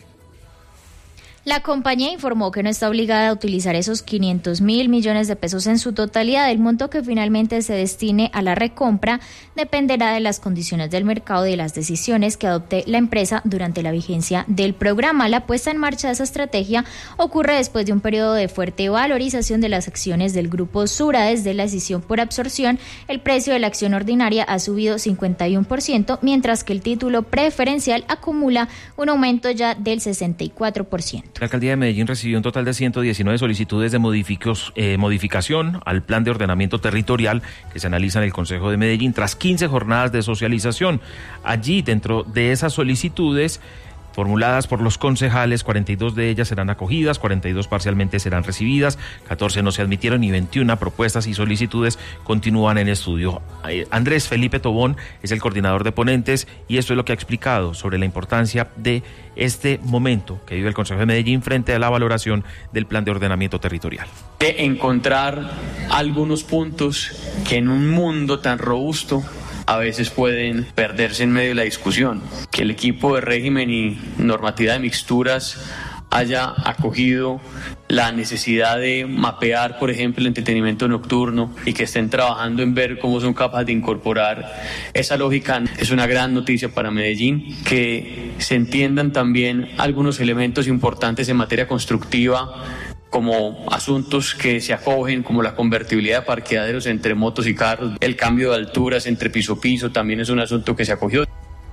La compañía informó que no está obligada a utilizar esos 500.000 millones de pesos en su totalidad. El monto que finalmente se destine a la recompra dependerá de las condiciones del mercado y de las decisiones que adopte la empresa durante la vigencia del programa. La puesta en marcha de esa estrategia ocurre después de un periodo de fuerte valorización de las acciones del Grupo Sura. Desde la decisión por absorción, el precio de la acción ordinaria ha subido 51%, mientras que el título preferencial acumula un aumento ya del 64%. La alcaldía de Medellín recibió un total de 119 solicitudes de modificación al plan de ordenamiento territorial que se analiza en el Consejo de Medellín tras 15 jornadas de socialización. Allí, dentro de esas solicitudes formuladas por los concejales, 42 de ellas serán acogidas, 42 parcialmente serán recibidas, 14 no se admitieron y 21 propuestas y solicitudes continúan en estudio. Andrés Felipe Tobón es el coordinador de ponentes y esto es lo que ha explicado sobre la importancia de este momento que vive el Consejo de Medellín frente a la valoración del plan de ordenamiento territorial. De encontrar algunos puntos que en un mundo tan robusto a veces pueden perderse en medio de la discusión. Que el equipo de régimen y normativa de mixturas haya acogido la necesidad de mapear, por ejemplo, el entretenimiento nocturno y que estén trabajando en ver cómo son capaces de incorporar esa lógica. Es una gran noticia para Medellín, que se entiendan también algunos elementos importantes en materia constructiva, como asuntos que se acogen, como la convertibilidad de parqueaderos entre motos y carros, el cambio de alturas entre piso a piso, también es un asunto que se acogió.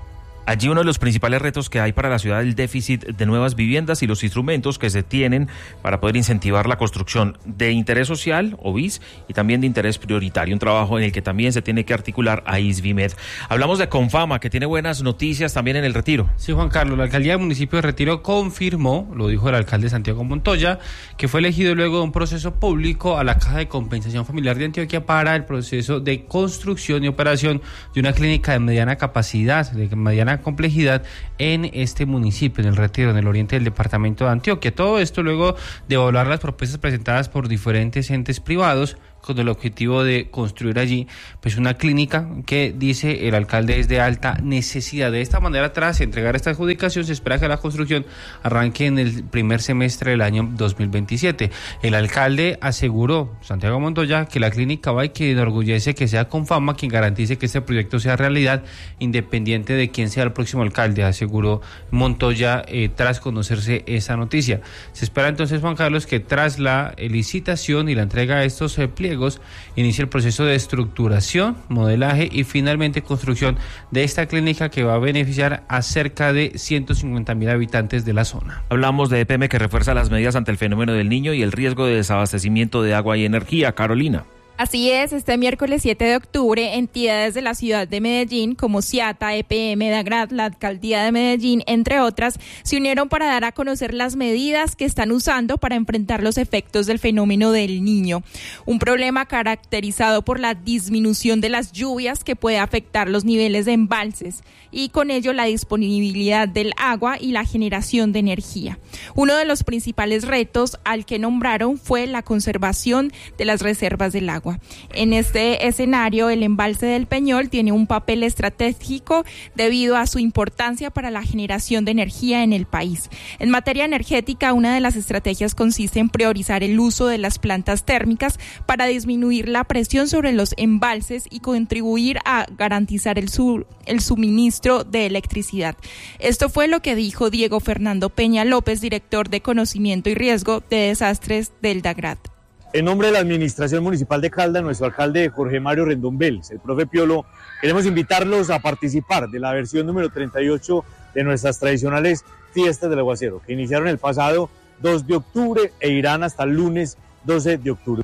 Allí uno de los principales retos que hay para la ciudad es el déficit de nuevas viviendas y los instrumentos que se tienen para poder incentivar la construcción de interés social o BIS y también de interés prioritario, un trabajo en el que también se tiene que articular a ISVIMED. Hablamos de Confama, que tiene buenas noticias también en el Retiro. Sí, Juan Carlos, la alcaldía del municipio de Retiro confirmó, lo dijo el alcalde Santiago Montoya, que fue elegido luego de un proceso público a la Caja de Compensación Familiar de Antioquia para el proceso de construcción y operación de una clínica de mediana capacidad, de mediana complejidad en este municipio, en el Retiro, en el oriente del departamento de Antioquia. Todo esto luego de evaluar las propuestas presentadas por diferentes entes privados con el objetivo de construir allí pues una clínica que, dice el alcalde, es de alta necesidad. De esta manera, tras entregar esta adjudicación, se espera que la construcción arranque en el primer semestre del año 2027. El alcalde aseguró, Santiago Montoya, que la clínica va y que enorgullece que sea Confama quien garantice que este proyecto sea realidad, independiente de quién sea el próximo alcalde, aseguró Montoya tras conocerse esa noticia. Se espera entonces, Juan Carlos, que tras la licitación y la entrega de estos pliegos, inicia el proceso de estructuración, modelaje y finalmente construcción de esta clínica que va a beneficiar a cerca de 150.000 habitantes de la zona. Hablamos de EPM, que refuerza las medidas ante el fenómeno del Niño y el riesgo de desabastecimiento de agua y energía. Carolina. Así es, este miércoles 7 de octubre, entidades de la ciudad de Medellín como CIATA, EPM, DAGRAD, la Alcaldía de Medellín, entre otras, se unieron para dar a conocer las medidas que están usando para enfrentar los efectos del fenómeno del Niño. Un problema caracterizado por la disminución de las lluvias que puede afectar los niveles de embalses y con ello la disponibilidad del agua y la generación de energía. Uno de los principales retos al que nombraron fue la conservación de las reservas del agua. En este escenario, el embalse del Peñol tiene un papel estratégico debido a su importancia para la generación de energía en el país. En materia energética, una de las estrategias consiste en priorizar el uso de las plantas térmicas para disminuir la presión sobre los embalses y contribuir a garantizar el suministro de electricidad. Esto fue lo que dijo Diego Fernando Peña López, director de Conocimiento y Riesgo de Desastres del DAGRAD. En nombre de la Administración Municipal de Caldas, nuestro alcalde Jorge Mario Rendón Vélez, el profe Piolo, queremos invitarlos a participar de la versión número 38 de nuestras tradicionales fiestas del aguacero, que iniciaron el pasado 2 de octubre e irán hasta el lunes 12 de octubre.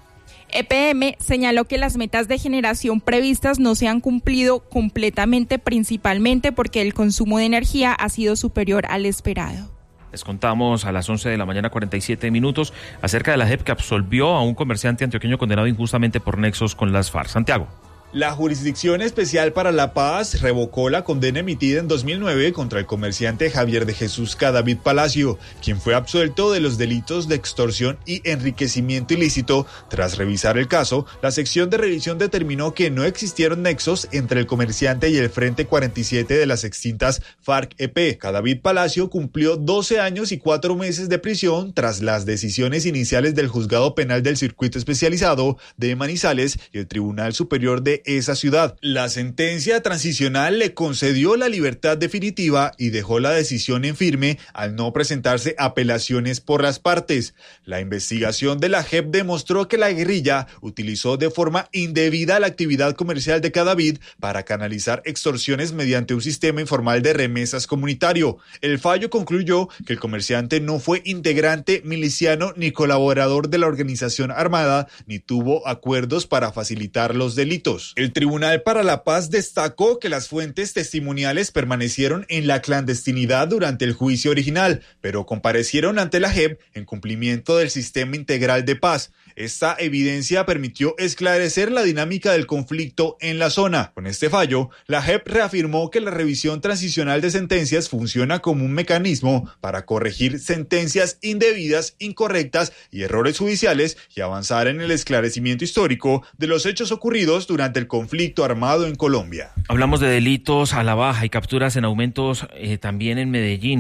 EPM señaló que las metas de generación previstas no se han cumplido completamente, principalmente porque el consumo de energía ha sido superior al esperado. Les contamos a las 11 de la mañana 47 minutos acerca de la JEP que absolvió a un comerciante antioqueño condenado injustamente por nexos con las FARC. Santiago. La Jurisdicción Especial para la Paz revocó la condena emitida en 2009 contra el comerciante Javier de Jesús Cadavid Palacio, quien fue absuelto de los delitos de extorsión y enriquecimiento ilícito. Tras revisar el caso, la sección de revisión determinó que no existieron nexos entre el comerciante y el Frente 47 de las extintas FARC-EP. Cadavid Palacio cumplió 12 años y 4 meses de prisión tras las decisiones iniciales del Juzgado Penal del Circuito Especializado de Manizales y el Tribunal Superior de esa ciudad. La sentencia transicional le concedió la libertad definitiva y dejó la decisión en firme al no presentarse apelaciones por las partes. La investigación de la JEP demostró que la guerrilla utilizó de forma indebida la actividad comercial de Cadavid para canalizar extorsiones mediante un sistema informal de remesas comunitario. El fallo concluyó que el comerciante no fue integrante miliciano ni colaborador de la organización armada, ni tuvo acuerdos para facilitar los delitos. El Tribunal para la Paz destacó que las fuentes testimoniales permanecieron en la clandestinidad durante el juicio original, pero comparecieron ante la JEP en cumplimiento del sistema integral de paz. Esta evidencia permitió esclarecer la dinámica del conflicto en la zona. Con este fallo, la JEP reafirmó que la revisión transicional de sentencias funciona como un mecanismo para corregir sentencias indebidas, incorrectas y errores judiciales y avanzar en el esclarecimiento histórico de los hechos ocurridos durante el conflicto armado en Colombia. Hablamos de delitos a la baja y capturas en aumentos también en Medellín.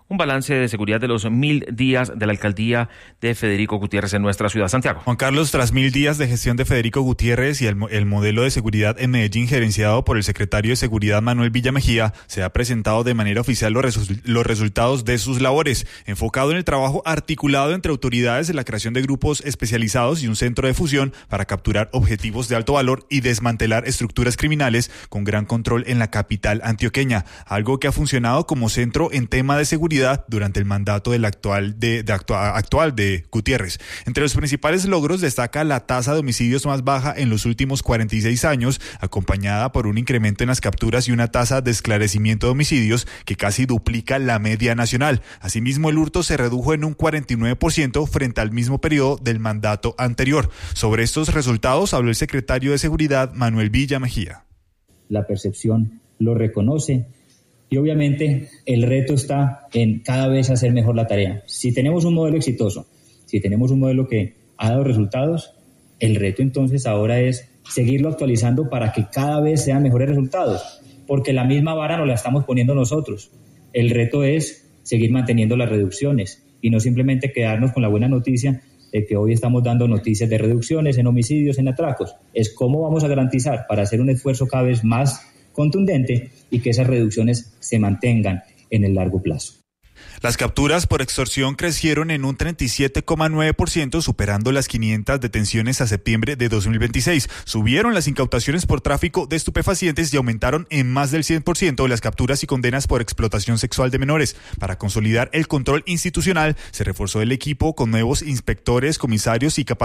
un balance de seguridad de los 1000 días de la alcaldía de Federico Gutiérrez en nuestra ciudad. Santiago. Juan Carlos, tras 1000 días de gestión de Federico Gutiérrez y el modelo de seguridad en Medellín gerenciado por el secretario de Seguridad Manuel Villamejía, se ha presentado de manera oficial los resultados de sus labores, enfocado en el trabajo articulado entre autoridades, la creación de grupos especializados y un centro de fusión para capturar objetivos de alto valor y desmantelar estructuras criminales con gran control en la capital antioqueña, algo que ha funcionado como centro en tema de seguridad durante el mandato del actual de Gutiérrez. Entre los principales logros destaca la tasa de homicidios más baja en los últimos 46 años, acompañada por un incremento en las capturas y una tasa de esclarecimiento de homicidios que casi duplica la media nacional. Asimismo, el hurto se redujo en un 49% frente al mismo periodo del mandato anterior. Sobre estos resultados habló el secretario de Seguridad, Manuel Villamejía. La percepción lo reconoce. Y obviamente el reto está en cada vez hacer mejor la tarea. Si tenemos un modelo exitoso, si tenemos un modelo que ha dado resultados, el reto entonces ahora es seguirlo actualizando para que cada vez sean mejores resultados, porque la misma vara nos la estamos poniendo nosotros. El reto es seguir manteniendo las reducciones y no simplemente quedarnos con la buena noticia de que hoy estamos dando noticias de reducciones en homicidios, en atracos. Es cómo vamos a garantizar para hacer un esfuerzo cada vez más contundente y que esas reducciones se mantengan en el largo plazo. Las capturas por extorsión crecieron en un 37,9%, superando las 500 detenciones a septiembre de 2026. Subieron las incautaciones por tráfico de estupefacientes y aumentaron en más del 100% las capturas y condenas por explotación sexual de menores. Para consolidar el control institucional, se reforzó el equipo con nuevos inspectores, comisarios y